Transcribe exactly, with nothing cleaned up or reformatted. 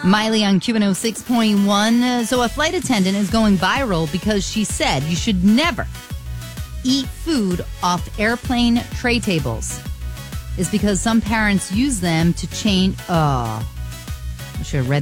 Miley on Q one oh six point one. Uh, so a flight attendant is going viral because she said you should never eat food off airplane tray tables. Is because some parents use them to change. Oh, I should have read